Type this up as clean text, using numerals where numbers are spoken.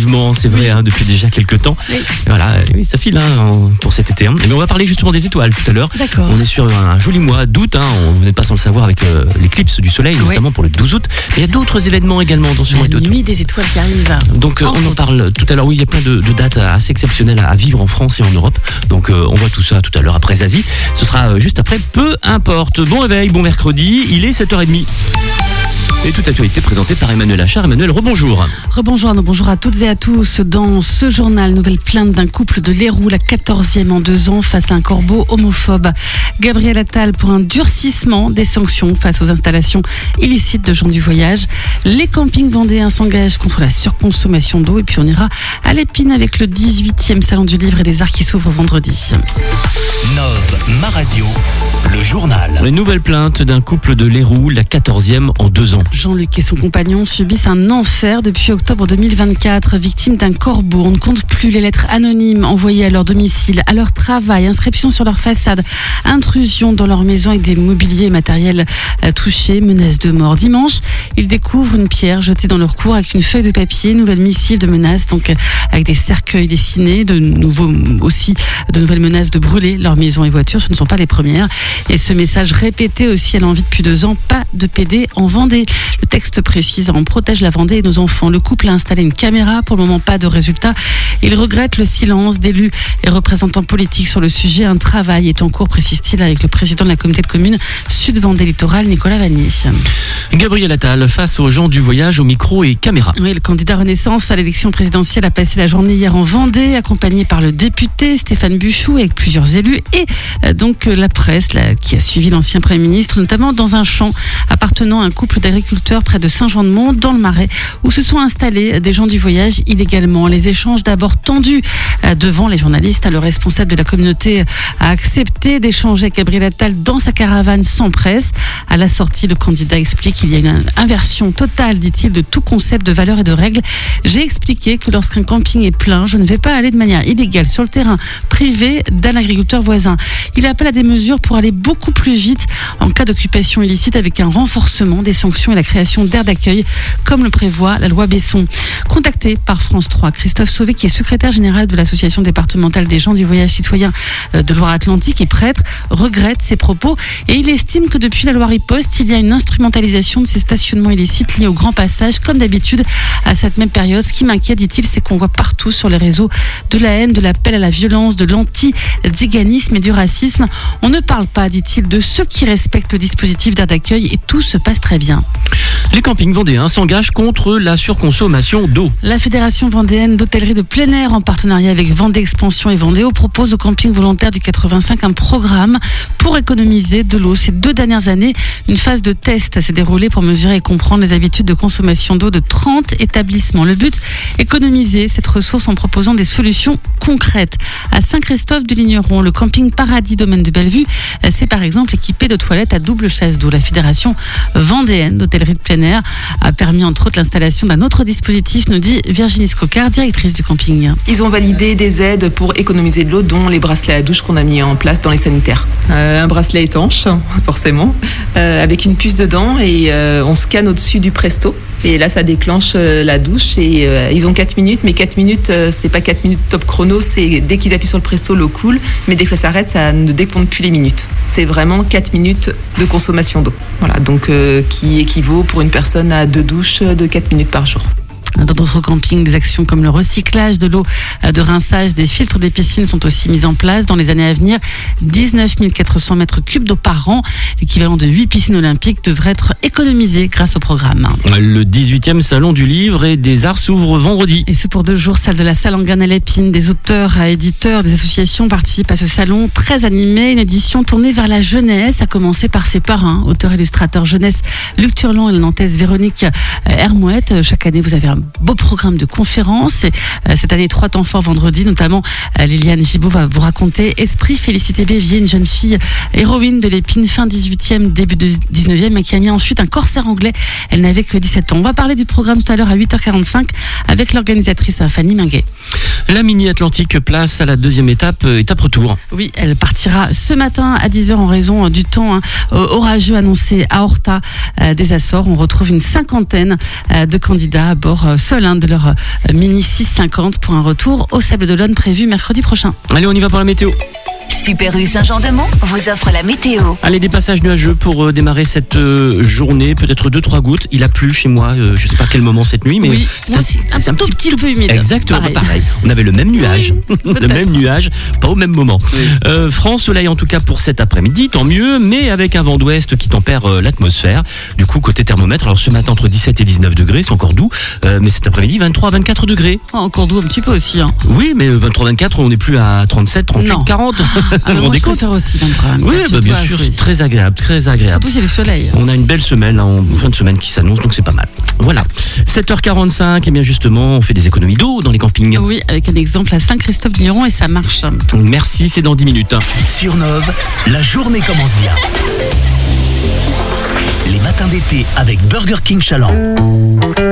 vivement, c'est vrai, depuis déjà quelques temps. Oui. Voilà, oui, ça file pour cet été. Mais on va parler justement des étoiles tout à l'heure. D'accord. On est sur un joli mois d'août. Vous n'êtes pas sans le savoir avec l'éclipse du soleil, notamment pour le 12 août. Mais il y a d'autres événements également dans ce mois d'août. La nuit des étoiles qui arrive. Donc on en parle tout à l'heure. Oui, il y a plein de dates assez exceptionnelles à vivre en France et en Europe. Donc on voit tout ça tout à l'heure après Zazie. Ce sera juste après, peu importe. Bon réveil, bon mercredi, il est 7h30. Et toute actualité présentée par Emmanuel Achard. Emmanuel, rebonjour. Rebonjour, bonjour à toutes et à tous. Dans ce journal, nouvelle plainte d'un couple de l'Hérault, la 14e en 2 ans, face à un corbeau homophobe. Gabriel Attal pour un durcissement des sanctions face aux installations illicites de gens du voyage. Les campings vendéens s'engagent contre la surconsommation d'eau. Et puis on ira à l'Épine avec le 18e Salon du Livre et des Arts qui s'ouvre vendredi. Nov, ma radio, le journal. Une nouvelle plainte d'un couple de l'Hérault, la 14e en 2 ans. Jean-Luc et son compagnon subissent un enfer depuis octobre 2024, victimes d'un corbeau. On ne compte plus les lettres anonymes envoyées à leur domicile, à leur travail, inscriptions sur leur façade, intrusion dans leur maison avec des mobiliers et matériels touchés, menaces de mort. Dimanche, ils découvrent une pierre jetée dans leur cour avec une feuille de papier, nouvelle missive de menaces, donc avec des cercueils dessinés, de nouvelles menaces de brûler leur maison et voitures. Ce ne sont pas les premières. Et ce message répété aussi à l'envi depuis 2 ans, pas de PD en Vendée. Le texte précise, on protège la Vendée et nos enfants. Le couple a installé une caméra, pour le moment pas de résultat. Il regrette le silence d'élus et représentants politiques sur le sujet. Un travail est en cours, précise-t-il, avec le président de la communauté de communes Sud-Vendée Littoral, Nicolas Vanier. Gabriel Attal face aux gens du voyage au micro et caméra. Oui, le candidat Renaissance à l'élection présidentielle a passé la journée hier en Vendée, accompagné par le député Stéphane Buchou avec plusieurs élus et donc la presse qui a suivi l'ancien Premier ministre, notamment dans un champ appartenant à un couple d'agriculteurs près de Saint-Jean-de-Mont, dans le Marais, où se sont installés des gens du voyage illégalement. Les échanges d'abord tendus devant les journalistes. Le responsable de la communauté a accepté d'échanger avec Gabriel Attal dans sa caravane sans presse. À la sortie, le candidat explique qu'il y a une inversion totale, dit-il, de tout concept de valeurs et de règles. J'ai expliqué que lorsqu'un camping est plein, je ne vais pas aller de manière illégale sur le terrain privé d'un agriculteur voisin. Il appelle à des mesures pour aller beaucoup plus vite en cas d'occupation illicite, avec un renforcement des sanctions et la création d'aires d'accueil, comme le prévoit la loi Besson. Contacté par France 3, Christophe Sauvé, qui est secrétaire général de l'association départementale des gens du voyage citoyen de Loire-Atlantique et prêtre, regrette ces propos et il estime que depuis la loi Riposte, il y a une instrumentalisation de ces stationnements illicites liés au grand passage, comme d'habitude à cette même période. Ce qui m'inquiète, dit-il, c'est qu'on voit partout sur les réseaux de la haine, de l'appel à la violence, de l'anti-ziganisme et du racisme. On ne parle pas, dit-il, de ceux qui respectent le dispositif d'aire d'accueil et tout se passe très bien. Les campings vendéens s'engagent contre la surconsommation d'eau. La Fédération vendéenne d'hôtellerie de plein air, en partenariat avec Vendée Expansion et Vendéo, propose aux campings volontaires du 85 un programme pour économiser de l'eau. Ces 2 dernières années, une phase de test s'est déroulée pour mesurer et comprendre les habitudes de consommation d'eau de 30 établissements. Le but, économiser cette ressource en proposant des solutions concrètes. À Saint-Christophe-du-Ligneron, le camping Paradis Domaine de Bellevue, c'est par exemple équipé de toilettes à double chasse d'eau. La Fédération vendéenne d'hôtellerie de plein air a permis entre autres l'installation d'un autre dispositif, nous dit Virginie Scocard, directrice du camping. Ils ont validé des aides pour économiser de l'eau, dont les bracelets à douche qu'on a mis en place dans les sanitaires. Un bracelet étanche, forcément, avec une puce dedans et on scanne au-dessus du Presto. Et là, ça déclenche la douche et ils ont 4 minutes, mais 4 minutes, c'est pas 4 minutes top chrono, c'est dès qu'ils appuient sur le Presto, l'eau coule, mais dès que ça s'arrête, ça ne décompte plus les minutes. C'est vraiment 4 minutes de consommation d'eau. Voilà, donc qui équivaut pour une personne à 2 douches de 4 minutes par jour. Dans d'autres campings, des actions comme le recyclage de l'eau de rinçage des filtres des piscines sont aussi mises en place. Dans les années à venir, 19 400 mètres cubes d'eau par an, l'équivalent de 8 piscines olympiques, devrait être économisé grâce au programme. Le 18e Salon du Livre et des Arts s'ouvre vendredi. Et ce pour 2 jours, salle de la Salangane à l'Épine. Des auteurs à éditeurs, des associations participent à ce salon très animé. Une édition tournée vers la jeunesse, à commencer par ses parrains, auteurs-illustrateurs jeunesse Luc Turlan et la nantaise Véronique Hermouette. Chaque année, vous avez un beau programme de conférences. Cette année, 3 temps forts vendredi, notamment Liliane Gibaud va vous raconter Esprit Félicité Bévier, une jeune fille héroïne de l'Épine, fin 18e, début 19e, qui a mis ensuite un corsaire anglais. Elle n'avait que 17 ans. On va parler du programme tout à l'heure à 8h45 avec l'organisatrice Fanny Minguet. La Mini Atlantique place à la deuxième étape retour. Oui, elle partira ce matin à 10h en raison du temps orageux annoncé à Horta des Açores. On retrouve une cinquantaine de candidats à bord seul de leur Mini 650 pour un retour au Sable d'Olonne prévu mercredi prochain. Allez, on y va pour la météo. Super U Saint-Jean-de-Mont vous offre la météo. Allez, des passages nuageux pour démarrer cette journée, peut-être 2-3 gouttes. Il a plu chez moi, je ne sais pas quel moment cette nuit, mais oui, c'est un tout petit peu humide. Exactement, pareil. On avait le même nuage, le même nuage, pas au même moment. Oui. Franc soleil en tout cas pour cet après-midi, tant mieux, mais avec un vent d'ouest qui tempère l'atmosphère. Du coup, côté thermomètre, alors ce matin entre 17 et 19 degrés, c'est encore doux, mais cet après-midi 23-24 degrés. Oh, encore doux un petit peu aussi. Oui, mais 23-24, on n'est plus à 37, 38, non. 40. Moi, je préfère aussi 23. Oui, bien sûr, c'est très agréable, très agréable. Surtout s'il y a le soleil. On a une belle semaine, en fin de semaine qui s'annonce, donc c'est pas mal. Voilà. 7h45, et bien justement, on fait des économies d'eau dans les campings. Oui, avec un exemple à Saint-Christophe-du-Luron et ça marche. Merci, c'est dans 10 minutes. Sur Nove, la journée commence bien. Les matins d'été avec Burger King Chaland.